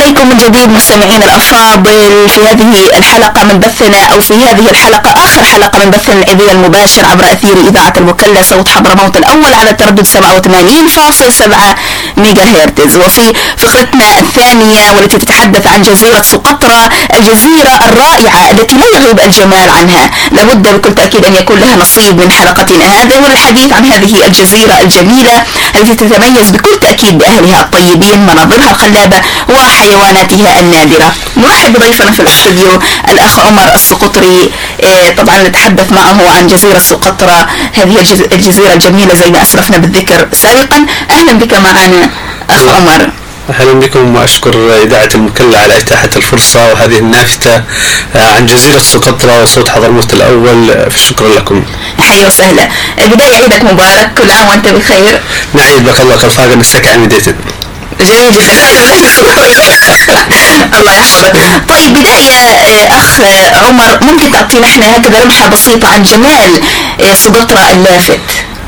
بكم من جديد مستمعين الأفاضل في هذه الحلقة من بثنا، أو في هذه الحلقة آخر حلقة من بثنا الإذاعي المباشر عبر أثير إذاعة المكلا صوت حضرموت الأول على تردد 87.7 ميجا هرتز. وفي فقرتنا الثانية والتي تتحدث عن جزيرة سقطرى، الجزيرة الرائعة التي لا يغيب الجمال عنها، لابد بكل تأكيد أن يكون لها نصيب من حلقتنا هذا والحديث عن هذه الجزيرة الجميلة التي تتميز بكل تأكيد بأهلها الطيبين، مناظرها الخلابة وحيواناتها النادرة. نرحب بضيفنا في الاستوديو الأخ عمر السقطري، طبعا نتحدث معه عن جزيرة سقطرى، هذه الجزيرة الجميلة زي ما أسلفنا بالذكر سابقا. أهلا بك معنا أخ عمر. أهلا بكم، وأشكر إذاعة المكلا على إتاحة الفرصة وهذه النافتة عن جزيرة سقطرى وصوت حضرموت الأول، فشكرا لكم. حيا وسهلا. بداية عيدك مبارك، كل عام وأنت بخير. نعيد بك الله كالفاقة نستكع عميديتد. جميل جدا. الله يحفظك. طيب بداية أخ عمر، ممكن تعطينا احنا هكذا لمحة بسيطة عن جمال سقطرى اللافت؟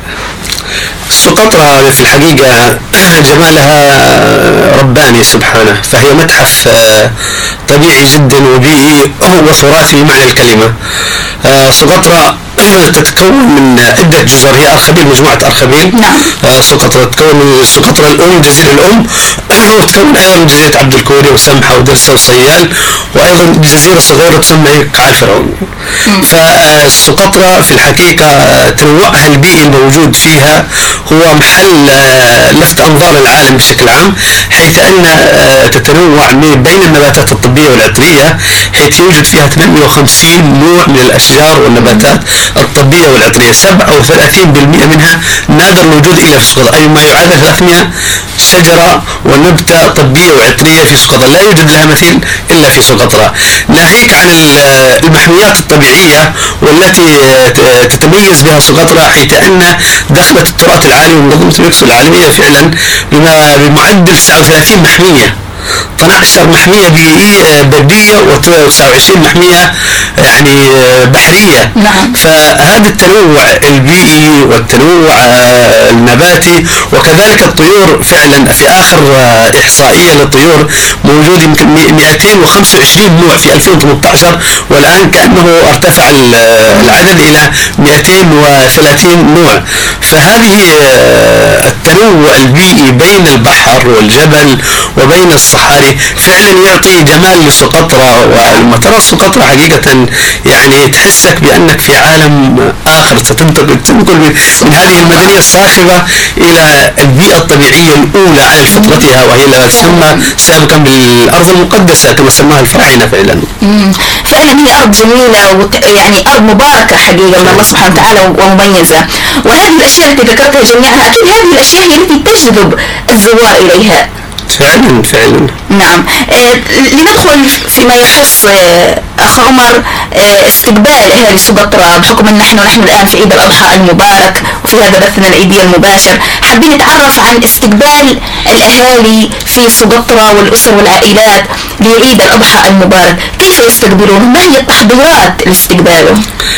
سقطرى في الحقيقة جمالها رباني سبحانه، فهي متحف طبيعي جدا وبيئي وتراثي بمعنى الكلمة. سقطرى تتكون من عدة جزر، هي أرخبيل، مجموعة أرخبيل. سقطرى تتكون من سقطرى الأم، جزيرة الأم، وتتكون أيضا من جزيرة عبد الكوري وسمحة ودرسة وصيال، وأيضا جزيرة صغيرة تسمى قاع فرعون. فسقطرى في الحقيقة تنوعها البيئي الموجود فيها هو محل لفت أنظار العالم بشكل عام، حيث أن تتنوع بين النباتات الطبية والعطرية، حيث يوجد فيها 58 نوع من الأشجار والنباتات الطبية والعطرية. 37% منها نادر الوجود إلا في سقطرى، أي ما يعادل 300 شجرة ونبتة طبية وعطرية في سقطرى، لا يوجد لها مثيل إلا في سقطرى. ناهيك عن المحميات الطبيعية والتي تتميز بها سقطرى، حيث أن دخلت التراث العالمي ومنظمة اليونسكو العالمية فعلا بمعدل 39 محمية، 12 محمية بيئية برية و29 محمية يعني بحرية. فهذا التنوع البيئي والتنوع النباتي وكذلك الطيور، فعلا في آخر إحصائية للطيور موجود يمكن 225 نوع في 2018، والآن كأنه ارتفع العدد إلى 230 نوع. فهذه التنوع البيئي بين البحر والجبل وبين الصحاري فعلا يعطي جمال لسقطرى، ولما ترى سقطرى حقيقة يعني تحسك بأنك في عالم آخر، ستنتقل من هذه المدنية الصاخبة إلى البيئة الطبيعية الأولى على فطرتها، وهي لا تسمى سابقا بالأرض المقدسة كما سماها الفراعنة. فعلا هي أرض جميلة، يعني أرض مباركة حقيقة من الله سبحانه وتعالى ومميزة. وهذه الأشياء التي ذكرتها جميعها أكيد هذه الأشياء هي التي تجذب الزوار إليها. فعلا. نعم. لندخل فيما يخص أخ عمر استقبال أهالي سقطرى، بحكم أن نحن الآن في عيد الأضحى المبارك وفي هذا بثنا العيدي المباشر، حابين نتعرف عن استقبال الأهالي في سقطرى والأسر والعائلات لعيد الأضحى المبارك. كيف يستقبلونه؟ ما هي التحضيرات لاستقباله؟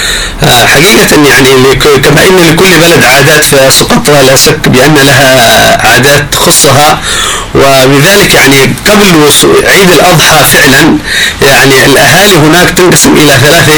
حقيقة يعني كما أن لكل بلد عادات، فسقطرى لا شك بأن لها عادات تخصها، وبذلك يعني قبل عيد الأضحى فعلا يعني الأهالي هناك تنقسم إلى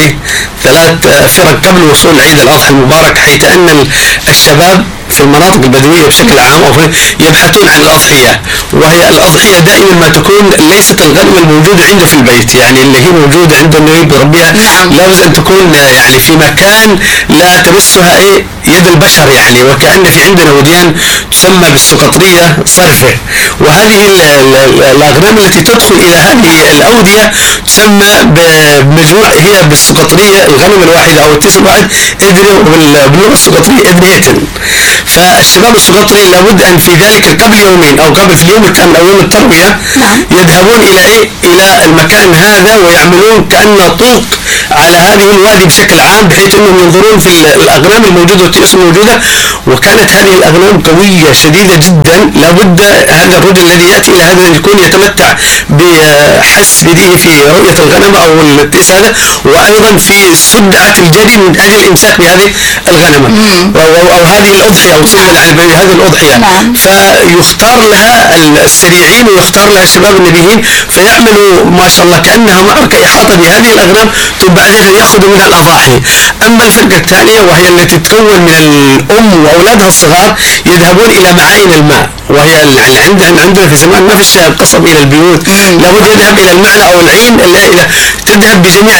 ثلاث فرق قبل وصول عيد الأضحى المبارك، حيث أن الشباب في المناطق البدوية بشكل عام يبحثون عن الأضحية، وهي الأضحية دائما ما تكون ليست الغنم الموجودة عنده في البيت، يعني اللي هي موجودة عنده انه يربيها، لابد ان تكون يعني في مكان لا تمسها يد البشر، يعني وكأن في عندنا وديان تسمى بالسقطرية صرفة، وهذه الأغنام التي تدخل إلى هذه الأودية تسمى بمجموع، هي بالسقطرية الغنم الواحد أو التسع الواحد إدري، وباللغة السقطرية إدريتن. فالشباب السقطري لابد أن في ذلك قبل يومين أو قبل في اليوم الكامل أو يوم التروية يذهبون إلى المكان هذا ويعملون كأنه طوق على هذه الوادي بشكل عام، بحيث أنهم ينظرون في الأغنام الموجودة والتئس الموجودة، وكانت هذه الأغنام قوية شديدة جدا. لابد هذا الرجل الذي يأتي إلى هذا أن يكون يتمتع بحس بيديه في رؤية الغنم أو التئس هذا، وأيضا في السدعة الجدي من أجل الإمساك بهذه الغنمة أو هذه الأضحية أو سلم هذه الأضحية. فيختار لها السريعين ويختار لها الشباب النبيين، فيعملوا ما شاء الله كأنها معركة إحاطة بهذه الأغنام، ثم بعدها يأخذوا منها الأضاحي. أما الفرقة الثانية وهي التي تتكون من الأم وأولادها الصغار يذهبون إلى معاين الماء، وهي عندنا في زمان ما فيش قصب إلى البيوت، لابد يذهب إلى المعنى أو العين اللي تذهب بجميع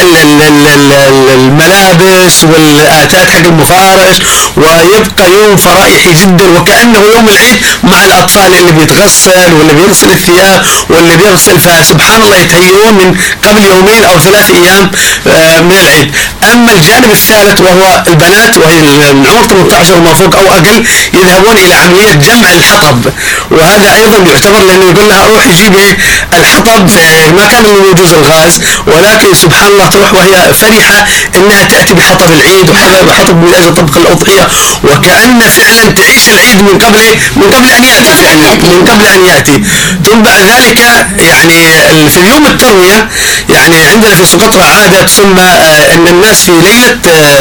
الملابس والآتات حق المفارش، ويبقى يوم فرائحي جدا وكأنه يوم العيد مع الأطفال اللي بيتغسل واللي بيغسل الثياب واللي بيغسل. فسبحان الله يتهيئون من قبل يومين أو 3 أيام من العيد. أما الجانب الثالث وهو البنات وهي من عمر 18 وما فوق أو أقل يذهبون إلى عملية جمع الحطب، وهذا أيضا يعتبر لأنه يقول لها روحي جيبي الحطب، ما كان موجود الغاز، ولكن سبحان الله تروح وهي فرحة إنها تأتي بحطب العيد وحطب من أجل طبخ الأضحية، وكأن فعلا تعيش العيد من قبل أن يأتي فعلا، من قبل أن يأتي. ثم بعد ذلك يعني في يوم التروية يعني عندنا في سقطرى عادة تسمى أن الناس في ليلة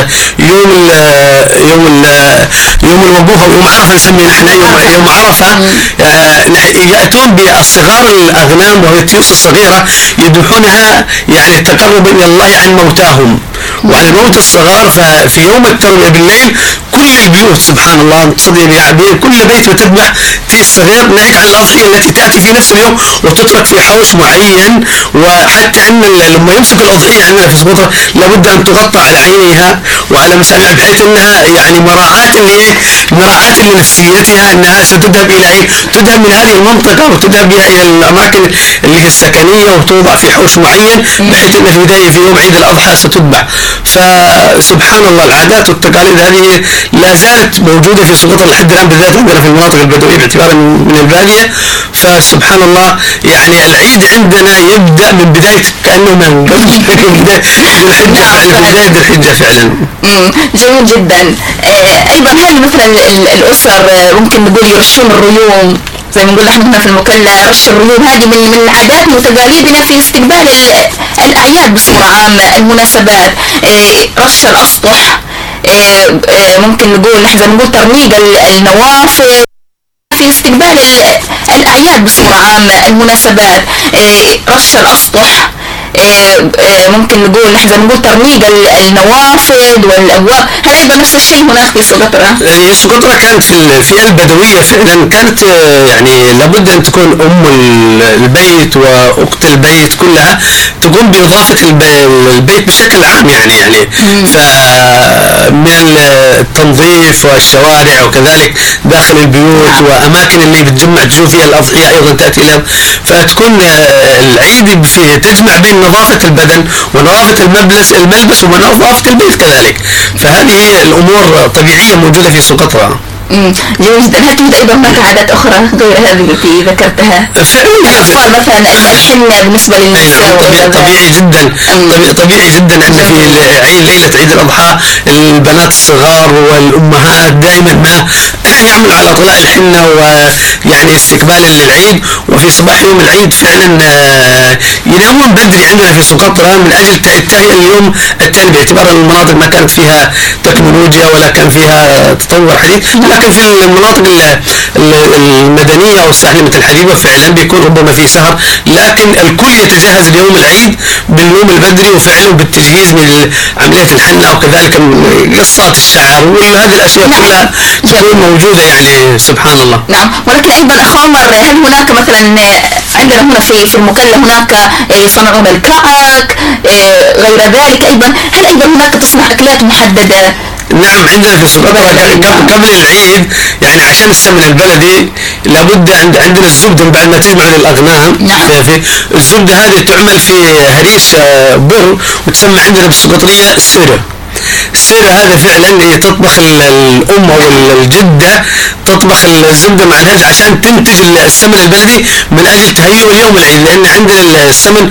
يوم الوقوف أو يوم عرفة نسميه نحن يوم عرفة، يأتون بالصغار الأغنام وهي التيوس الصغيرة يذبحونها يعني تقربا إلى الله عن موتاهم وعن موت الصغار. ففي يوم التروية بالليل كل البيوت سبحان الله تصدق بعبير كل بيت بتذبح تيس صغير ناهيك عن الأضحية التي تأتي في نفس اليوم وتترك في حوش معين. وحتى أن لما يمسك الأضحية عندنا في سقطرى لابد أن تغطى على عينيها وعلى مسامعها بحيث أنها يعني مراعاة لنفسيتها أنها ستذهب إلى تذهب من هذه المنطقة وتذهب بها إلى الأماكن اللي هي السكنية وتوضع في حوش معين بحيث أن البداية في يوم عيد الأضحى ستذبح. فسبحان الله العادات والتقاليد هذه لا زالت موجودة في سقطرى لحد الآن بالذات عندنا في المناطق البدوية باعتبارا من البادية. فسبحان الله يعني العيد عندنا يبدأ من بداية كأنه من قبل بداية ذي الحجة فعلا. جميل جدا. أيضا هل مثلا الأسر ممكن نقول يرشون الريوم زي ما نقول احنا هنا في المكلا رش الريوم، هذه من عادات وتقاليدنا في استقبال الأعياد بصورة عامة المناسبات، رش الأسطح، ممكن نقول زي ما نقول ترميق النوافذ في استقبال الأعياد بصورة عامة المناسبات، رش الأسطح، ممكن نقول زي ما نقول ترميق النوافذ والأبواب. هل أيضا نفس الشيء هناك في سقطرى؟ سقطرى كانت في الفئة البدوية فعلا كانت يعني لابد أن تكون أم البيت وأخت البيت كلها تقوم بإضافة البيت بشكل عام يعني فمن التنظيف والشوارع وكذلك داخل البيوت وأماكن اللي بتجمع تشوف فيها الأضحية أيضا تأتي لها، فتكون العيد فيه تجمع بين نظافة البدن ونظافة الملبس ونظافة البيت كذلك. فهذه هي الأمور طبيعية موجودة في سقطرى. جميل جدا. هل توجد أيضا هناك عادات أخرى غير هذه التي ذكرتها؟ الأطفال مثلا الحنة بالنسبة للنساء طبيعي جدا أن في ليلة عيد الأضحى البنات الصغار والأمهات دائما ما يعملوا على طلاء الحنة ويعني استقبالا للعيد. وفي صباح يوم العيد فعلا ينامون بدري عندنا في سقطرى من أجل التهيئة اليوم الثاني باعتبار المناطق ما كانت فيها تكنولوجيا ولا كان فيها تطور حديث، لكن في المناطق المدنية أو الساحلة مثل حليبة فعلا بيكون ربما في سهر، لكن الكل يتجهز ليوم العيد بالنوم البدري وفعلا بالتجهيز من عملية الحنة وكذلك قصات الشعر وهذه الأشياء كلها تكون موجودة يعني سبحان الله. نعم. ولكن أيضا أخ عمر هل هناك مثلا عندنا هنا في المكلا هناك يصنعون الكعك غير ذلك أيضا، هل أيضا هناك تصنع أكلات محددة؟ نعم عندنا في سقطرى قبل العيد يعني عشان السمن البلدي لابد عندنا الزبدة بعد ما تجمع للأغنام. نعم. في الزبدة هذه تعمل في هريس بر وتسمى عندنا بالسقطرية السيرة هذا فعلا هي تطبخ الأم أو الجدة تطبخ الزبدة مع الهرز عشان تنتج السمن البلدي من أجل تهيئه ليوم العيد، لأن عندنا السمن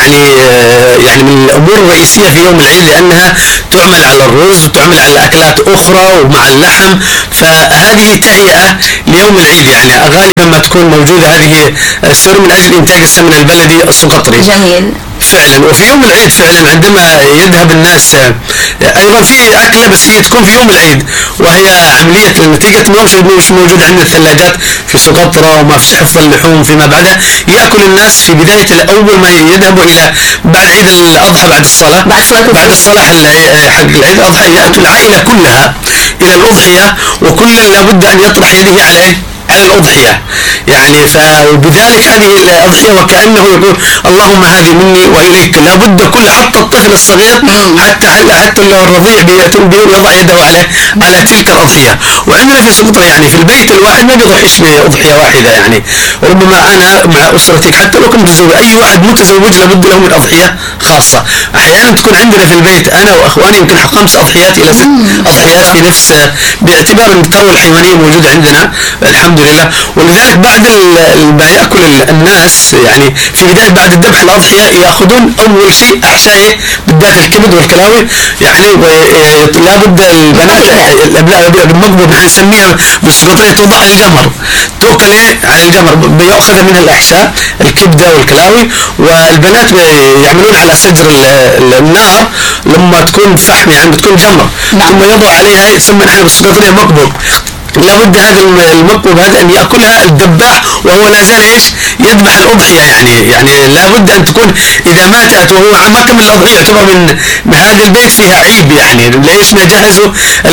يعني من الأمور الرئيسية في يوم العيد، لأنها تعمل على الرز وتعمل على أكلات أخرى ومع اللحم، فهذه تهيئة ليوم العيد. يعني غالبا ما تكون موجودة هذه السيرة من أجل إنتاج السمن البلدي السقطري. جميل. فعلا. وفي يوم العيد فعلا عندما يذهب الناس ايضا في اكله بس هي تكون في يوم العيد، وهي عمليه نتيجه مش موجود عندنا الثلاجات في سقطرى وما فيش حفظ اللحوم فيما بعدها، ياكل الناس في بدايه اول ما يذهبوا الى بعد عيد الاضحى بعد الصلاه حق العيد الاضحى، ياتي العائله كلها الى الاضحيه وكل لابد ان يطرح يده على الأضحية. يعني وبذلك هذه الأضحية وكأنه يقول اللهم هذه مني وإليك، لابد كل حتى الطفل الصغير حتى لو الرضيع يضع يده على تلك الأضحية. وعندنا في سقطرى يعني في البيت الواحد ما بيضحيش بأضحية واحدة، يعني ربما أنا مع أسرتي حتى لو كنت متزوج، أي واحد متزوج لابد له من أضحية خاصة. أحيانا تكون عندنا في البيت أنا وأخواني يمكن 5 أضحيات إلى 6 أضحيات في نفس، باعتبار أن الثروة الحيوانية موجودة عندنا الحمد لله. ولذلك بعد ما يأكل الناس يعني في بداية بعد الذبح الأضحية يأخذون أول شيء أحشائه بالذات الكبد والكلاوي، يعني لابد البنات المقبض نحن نسميها بالسقطرية توضع على الجمر، تؤكل على الجمر، بيأخذ منها الأحشاء الكبدة والكلاوي، والبنات يعملون على سجر النار لما تكون فحم يعني بتكون جمر، ثم يضع عليها يسمى نحن بالسقطرية مقبض. لابد هذا المقبض هذا ان ياكلها الذباح وهو لا زال يذبح الاضحيه، يعني لابد ان تكون اذا ماتت وهو ما كمل الاضحيه يعتبر من هذا البيت فيها عيب. يعني ليش ما جهزوا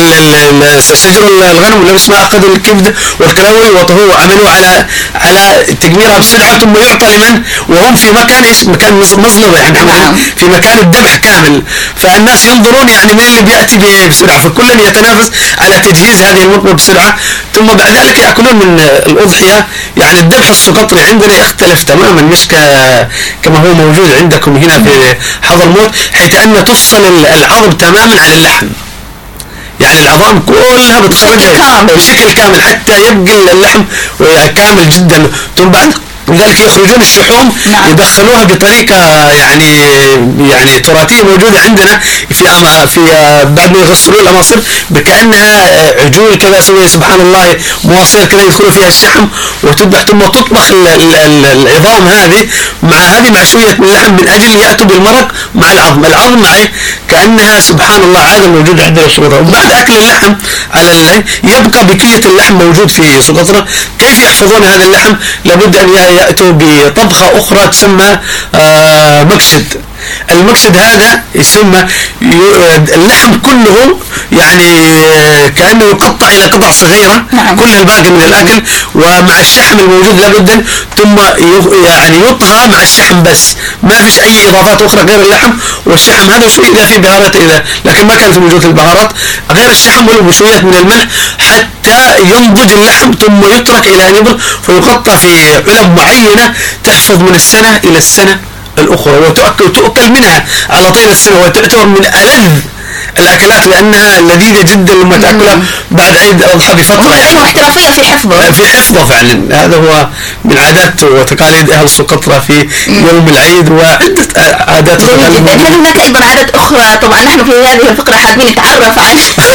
سجر الغنم وليش ما اخذوا الكبد والكلاوي وطهوه عملوا على تجميرها بسرعه ثم يعطى لمن وهم في مكان مظلمه، يعني في مكان الذبح كامل، فالناس ينظرون يعني من اللي بياتي بسرعه، فكل يتنافس على تجهيز هذه المقبض بسرعه، ثم بعد ذلك يأكلون من الأضحية. يعني الذبح السقطري عندنا يختلف تماما، مش كما هو موجود عندكم هنا في حضرموت، حيث أن تفصل العظم تماما عن اللحم، يعني العظام كلها بتخرجها بشكل كامل حتى يبقى اللحم كامل جدا، ثم بعد لذلك يخرجون الشحوم يدخلوها بطريقة يعني تراثية موجودة عندنا في بعد ما يغسلوا الأماصر بكأنها عجول كذا سبحان الله مواصير كذا يدخلوا فيها الشحم وتذبح، ثم تطبخ العظام هذه مع شوية من اللحم من أجل يأتوا بالمرق مع العظم معي كأنها سبحان الله عادة موجودة عندنا في سقطرى. وبعد أكل اللحم يبقى بقية اللحم موجود في سقطرى. كيف يحفظون هذا اللحم؟ لابد أن يأتوا بطبخة أخرى تسمى مكسد. المكسد هذا يسمى اللحم كله يعني كأنه يقطع إلى قطع صغيرة كل الباقي من الأكل ومع الشحم الموجود لابد، ثم يعني يطهى مع الشحم بس، ما فيش أي إضافات أخرى غير اللحم والشحم هذا وشوية إذا في بهارات لكن ما كانت موجودة البهارات غير الشحم وشوية من الملح حتى ينضج اللحم، ثم يترك إلى أن يبرد فيقطع في علب معينة تحفظ من السنة إلى السنة الأخرى وتؤكل منها على طيلة السنة، وتعتبر من ألذ الأكلات لأنها لذيذة جدا لما تأكلها بعد عيد الأضحى بفترة. يعني احترافية في حفظه فعلا. هذا هو من عادات وتقاليد أهل سقطرى في يوم العيد وعدة عادات وتقاليد. هل هناك أيضا عادات أخرى؟ طبعا نحن في هذه الفقرة حابين نتعرف عن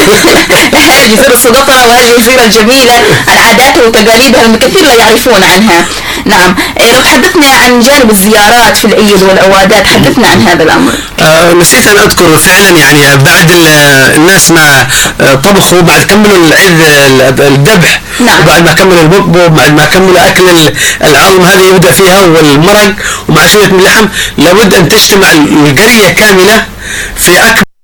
أهل جزيرة سقطرى وهذه الجزيرة الجميلة عن عاداتها وتقاليدها الكثير لا يعرفون عنها. نعم، لو تحدثنا عن جانب الزيارات في العيد والأوادات حدثنا عن هذا الأمر. نسيت أن أذكر فعلا يعني بعد الناس ما طبخوا بعد كملوا العيد الذبح وبعد ما كملوا المقبض بعد ما كملوا أكل العظم هذه يبدأ فيها والمرق ومع شوية من اللحم، لابد أن تجتمع القرية كاملة في أكبر